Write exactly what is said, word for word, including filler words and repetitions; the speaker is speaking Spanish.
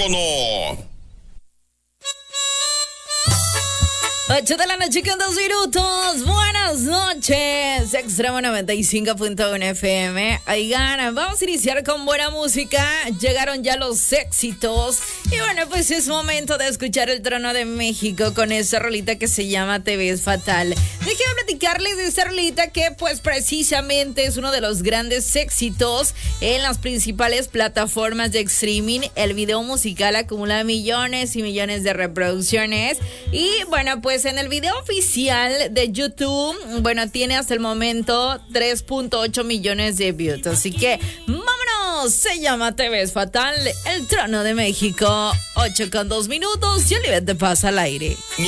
teléfono. ocho de la noche con dos minutos. Buenas noches. Extremo noventa y cinco punto uno F M. Oigan, vamos a iniciar con buena música. Llegaron ya los éxitos. Y bueno, pues es momento de escuchar El Trono de México con esa rolita que se llama Te Ves Fatal. Déjenme platicarles de esa rolita que pues precisamente es uno de los grandes éxitos en las principales plataformas de streaming. El video musical acumula millones y millones de reproducciones. Y bueno, pues en el video oficial de YouTube, bueno, tiene hasta el momento tres punto ocho millones de views. Así que vámonos, se llama Te Ves Fatal, El Trono de México. ocho con dos minutos y Oliver te pasa al aire.